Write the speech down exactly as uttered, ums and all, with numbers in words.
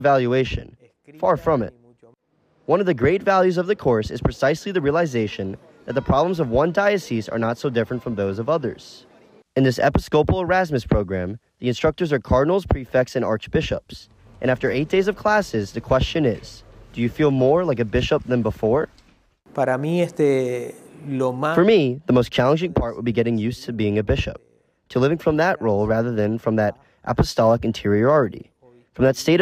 evaluation. Far from it. One of the great values of the course is precisely the realization that the problems of one diocese are not so different from those of others. In this Episcopal Erasmus program, the instructors are cardinals, prefects, and archbishops. And after eight days of classes, the question is, do you feel more like a bishop than before? Para mí, este, lo más... For me, the most challenging part would be getting used to being a bishop, to living from that role rather than from that apostolic interiority, from that state of